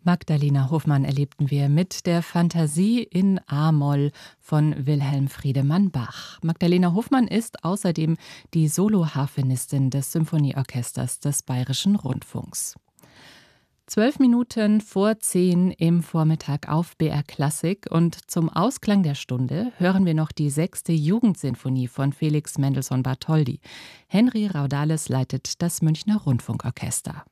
Magdalena Hofmann erlebten wir mit der Fantasie in A-Moll von Wilhelm Friedemann Bach. Magdalena Hofmann ist außerdem die Soloharfenistin des Symphonieorchesters des Bayerischen Rundfunks. 12 Minuten vor 10 im Vormittag auf BR Klassik und zum Ausklang der Stunde hören wir noch die 6. Jugendsinfonie von Felix Mendelssohn Bartholdy. Henry Raudales leitet das Münchner Rundfunkorchester.